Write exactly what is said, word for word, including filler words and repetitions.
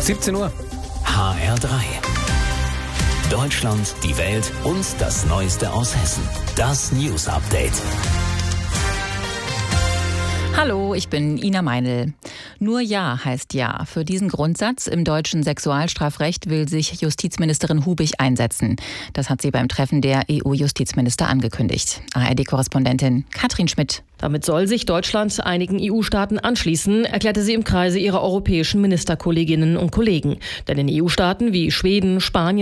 siebzehn Uhr. H R drei. Deutschland, die Welt und das Neueste aus Hessen. Das News Update. Hallo, ich bin Ina Meinl. Nur Ja heißt Ja. Für diesen Grundsatz im deutschen Sexualstrafrecht will sich Justizministerin Hubig einsetzen. Das hat sie beim Treffen der E U-Justizminister angekündigt. A R D-Korrespondentin Katrin Schmidt. Damit soll sich Deutschland einigen E U-Staaten anschließen, erklärte sie im Kreise ihrer europäischen Ministerkolleginnen und Kollegen. Denn in E U-Staaten wie Schweden, Spanien